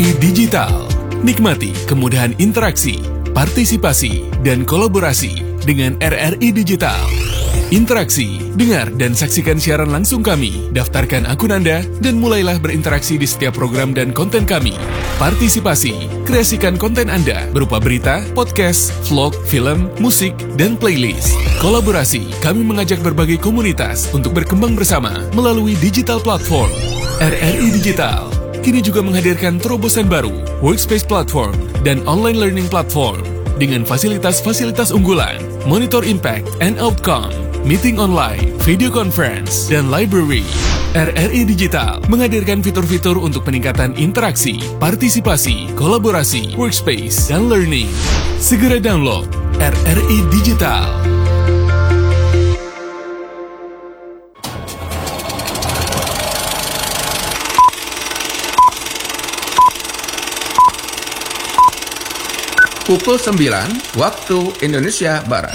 RRI Digital. Nikmati kemudahan interaksi, partisipasi, dan kolaborasi dengan RRI Digital. Interaksi, dengar dan saksikan siaran langsung kami, daftarkan akun Anda, dan mulailah berinteraksi di setiap program dan konten kami. Partisipasi, kreasikan konten Anda berupa berita, podcast, vlog, film, musik, dan playlist. Kolaborasi, kami mengajak berbagai komunitas untuk berkembang bersama melalui digital platform. RRI Digital kini juga menghadirkan terobosan baru, workspace platform, dan online learning platform dengan fasilitas-fasilitas unggulan, monitor impact and outcome, meeting online, video conference, dan library. RRI Digital menghadirkan fitur-fitur untuk peningkatan interaksi, partisipasi, kolaborasi, workspace, dan learning. Segera download RRI Digital. Pukul 9 waktu Indonesia Barat.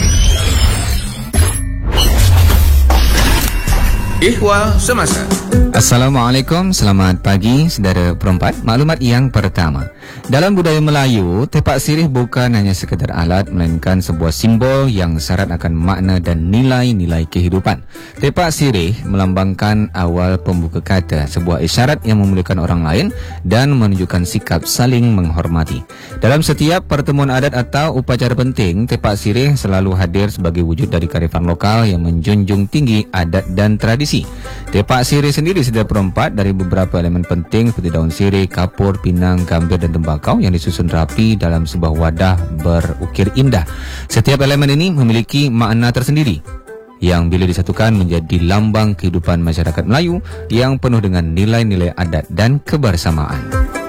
Ihwal Semasa. Assalamualaikum, selamat pagi saudara perempat. Maklumat yang pertama, dalam budaya Melayu, tepak sirih bukan hanya sekadar alat, melainkan sebuah simbol yang syarat akan makna dan nilai-nilai kehidupan. Tepak sirih melambangkan awal pembuka kata, sebuah isyarat yang memuliakan orang lain dan menunjukkan sikap saling menghormati. Dalam setiap pertemuan adat atau upacara penting, tepak sirih selalu hadir sebagai wujud dari kearifan lokal yang menjunjung tinggi adat dan tradisi. Tepak sirih sendiri sudah perempat dari beberapa elemen penting seperti daun sirih, kapur, pinang, gambir, dan tembakau yang disusun rapi dalam sebuah wadah berukir indah. Setiap elemen ini memiliki makna tersendiri yang bila disatukan menjadi lambang kehidupan masyarakat Melayu yang penuh dengan nilai-nilai adat dan kebersamaan.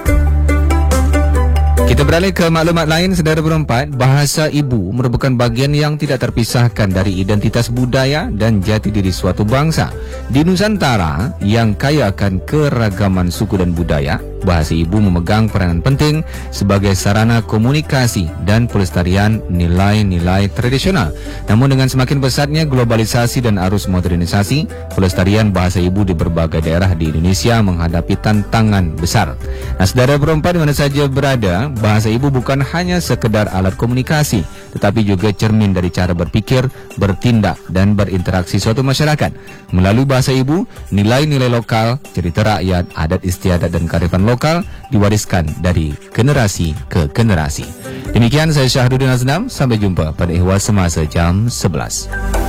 Kita beralih ke maklumat lain, saudara berempat. Bahasa ibu merupakan bahagian yang tidak terpisahkan dari identitas budaya dan jati diri suatu bangsa. Di Nusantara yang kaya akan keragaman suku dan budaya, bahasa ibu memegang peranan penting sebagai sarana komunikasi dan pelestarian nilai-nilai tradisional. Namun dengan semakin pesatnya globalisasi dan arus modernisasi, pelestarian bahasa ibu di berbagai daerah di Indonesia menghadapi tantangan besar. Nah, saudara berempat di mana saja berada, bahasa ibu bukan hanya sekedar alat komunikasi, tetapi juga cermin dari cara berpikir, bertindak, dan berinteraksi suatu masyarakat. Melalui bahasa ibu, nilai-nilai lokal, cerita rakyat, adat istiadat, dan kearifan lokal diwariskan dari generasi ke generasi. Demikian saya Syahrudin Aznam, sampai jumpa pada Ihwal Semasa jam 11.